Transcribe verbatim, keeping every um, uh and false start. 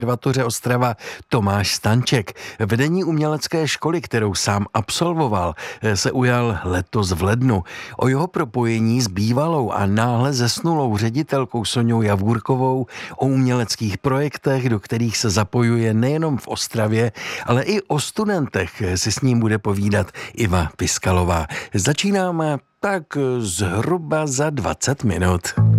Konzervatoře Ostrava Tomáš Stanček. Vedení umělecké školy, kterou sám absolvoval, se ujal letos v lednu. O jeho propojení s bývalou a náhle zesnulou ředitelkou Soňou Javůrkovou, o uměleckých projektech, do kterých se zapojuje nejenom v Ostravě, ale i o studentech si s ním bude povídat Iva Piskalová. Začínáme tak zhruba za dvacet minut.